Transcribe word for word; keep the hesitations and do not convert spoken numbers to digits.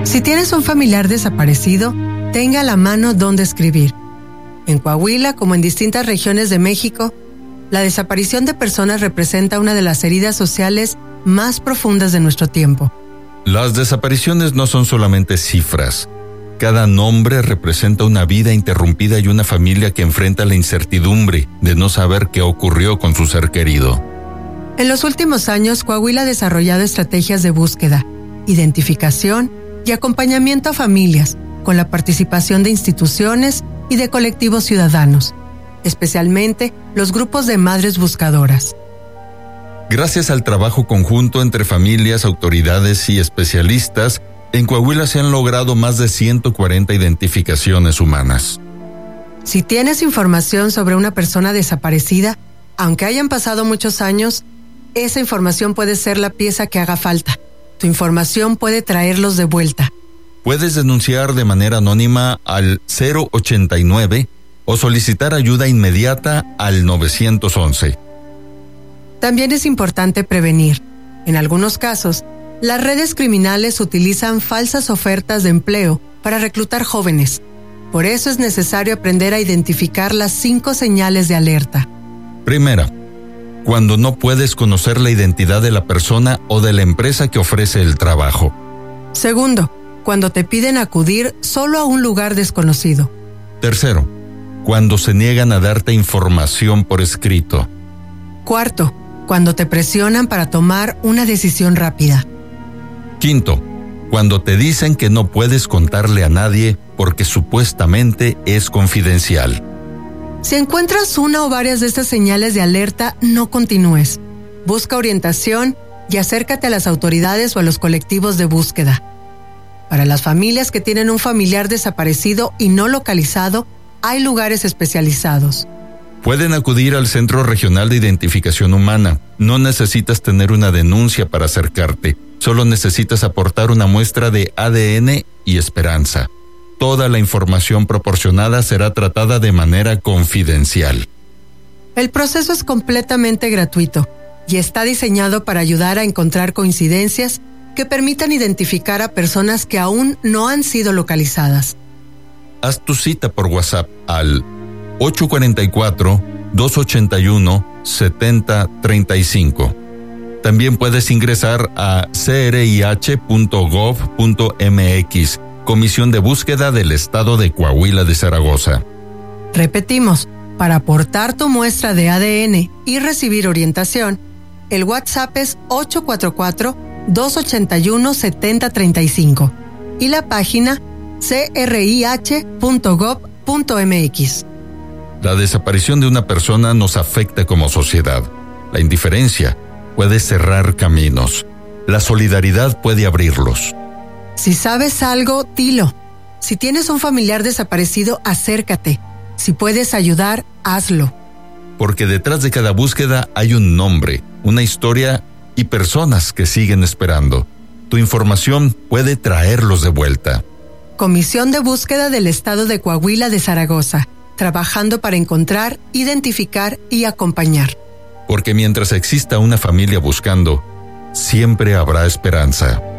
Si tienes un familiar desaparecido, tenga a la mano dónde escribir. En Coahuila, como en distintas regiones de México, la desaparición de personas representa una de las heridas sociales más profundas de nuestro tiempo. Las desapariciones no son solamente cifras. Cada nombre representa una vida interrumpida y una familia que enfrenta la incertidumbre de no saber qué ocurrió con su ser querido. En los últimos años, Coahuila ha desarrollado estrategias de búsqueda, identificación y acompañamiento a familias, con la participación de instituciones y de colectivos ciudadanos, especialmente los grupos de madres buscadoras. Gracias al trabajo conjunto entre familias, autoridades y especialistas, en Coahuila se han logrado más de ciento cuarenta identificaciones humanas. Si tienes información sobre una persona desaparecida, aunque hayan pasado muchos años, esa información puede ser la pieza que haga falta. Tu información puede traerlos de vuelta. Puedes denunciar de manera anónima al cero ochenta y nueve o solicitar ayuda inmediata al nueve once. También es importante prevenir. En algunos casos, las redes criminales utilizan falsas ofertas de empleo para reclutar jóvenes. Por eso es necesario aprender a identificar las cinco señales de alerta. Primera, cuando no puedes conocer la identidad de la persona o de la empresa que ofrece el trabajo. Segundo, cuando te piden acudir solo a un lugar desconocido. Tercero, cuando se niegan a darte información por escrito. Cuarto, cuando te presionan para tomar una decisión rápida. Quinto, cuando te dicen que no puedes contarle a nadie porque supuestamente es confidencial. Si encuentras una o varias de estas señales de alerta, no continúes. Busca orientación y acércate a las autoridades o a los colectivos de búsqueda. Para las familias que tienen un familiar desaparecido y no localizado, hay lugares especializados. Pueden acudir al Centro Regional de Identificación Humana. No necesitas tener una denuncia para acercarte. Solo necesitas aportar una muestra de A D N y esperanza. Toda la información proporcionada será tratada de manera confidencial. El proceso es completamente gratuito y está diseñado para ayudar a encontrar coincidencias que permitan identificar a personas que aún no han sido localizadas. Haz tu cita por WhatsApp al ocho cuatro cuatro, dos ocho uno, siete cero tres cinco. También puedes ingresar a c r i h punto gov punto m x, Comisión de Búsqueda del Estado de Coahuila de Zaragoza. Repetimos, para aportar tu muestra de A D N y recibir orientación, el WhatsApp es ocho cuatro cuatro, dos ocho uno, siete cero tres cinco y la página c r i h punto gov punto m x. La desaparición de una persona nos afecta como sociedad. La indiferencia puede cerrar caminos. La solidaridad puede abrirlos. Si sabes algo, dilo. Si tienes un familiar desaparecido, acércate. Si puedes ayudar, hazlo. Porque detrás de cada búsqueda hay un nombre, una historia y personas que siguen esperando. Tu información puede traerlos de vuelta. Comisión de Búsqueda del Estado de Coahuila de Zaragoza, trabajando para encontrar, identificar y acompañar. Porque mientras exista una familia buscando, siempre habrá esperanza.